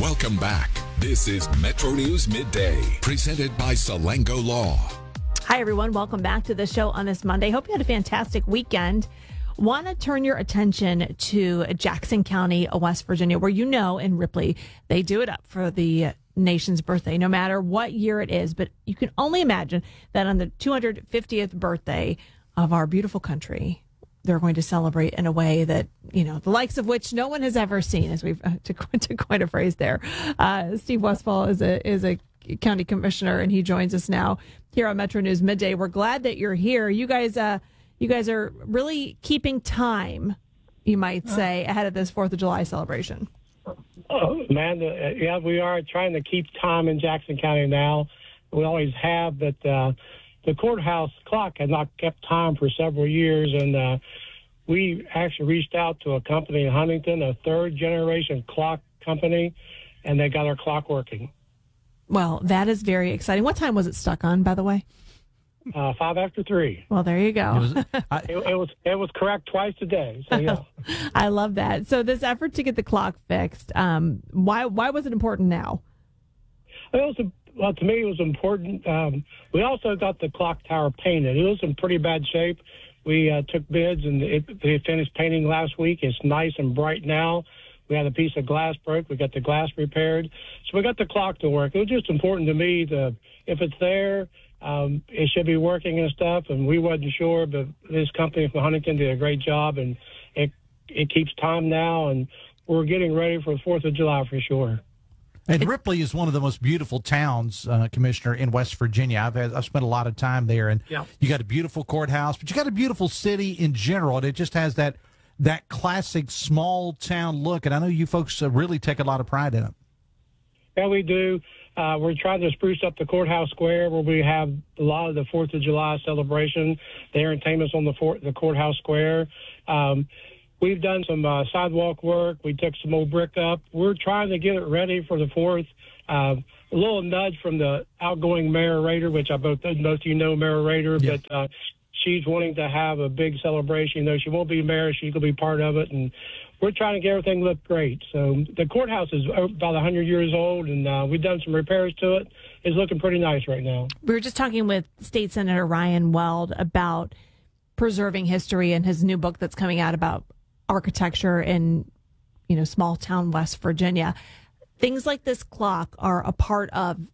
Welcome back. This is Metro News Midday, presented by Salango Law. Hi, everyone. Welcome back to the show on this Monday. Hope you had a fantastic weekend. Want to turn your attention to Jackson County, West Virginia, where in Ripley, they do it up for the nation's birthday, no matter what year it is. But you can only imagine that on the 250th birthday of our beautiful country, they're going to celebrate in a way that, the likes of which no one has ever seen, as we've to coin a phrase there. Steve Westfall is a county commissioner, and he joins us now here on Metro News Midday. We're glad that you're here. You guys are really keeping time, you might say, ahead of this 4th of July celebration. Oh, man, we are trying to keep time in Jackson County now. We always have, but the courthouse clock has not kept time for several years, and we actually reached out to a company in Huntington, a third-generation clock company, and they got our clock working. Well, that is very exciting. What time was it stuck on, by the way? 5 after 3. Well, there you go. It was correct twice a day. So yeah, I love that. So this effort to get the clock fixed, why was it important now? Well, to me, it was important. We also got the clock tower painted. It was in pretty bad shape. We took bids, and they finished painting last week. It's nice and bright now. We had a piece of glass broke. We got the glass repaired. So we got the clock to work. It was just important to me if it's there, it should be working and stuff. And we wasn't sure, but this company from Huntington did a great job, and it keeps time now. And we're getting ready for the 4th of July for sure. And Ripley is one of the most beautiful towns, Commissioner, in West Virginia. I've spent a lot of time there, and You got a beautiful courthouse, but you got a beautiful city in general, and it just has that classic small town look. And I know you folks really take a lot of pride in it. Yeah, we do. We're trying to spruce up the courthouse square where we have a lot of the 4th of July celebration. The entertainment's on the courthouse square. We've done some sidewalk work. We took some old brick up. We're trying to get it ready for the 4th. A little nudge from the outgoing Mayor Rader, which most of you know Mayor Rader, yeah. But she's wanting to have a big celebration. Though she won't be mayor, she's going to be part of it, and we're trying to get everything look great. So the courthouse is about 100 years old, and we've done some repairs to it. It's looking pretty nice right now. We were just talking with State Senator Ryan Weld about preserving history and his new book that's coming out about architecture in, small town West Virginia. Things like this clock are a part of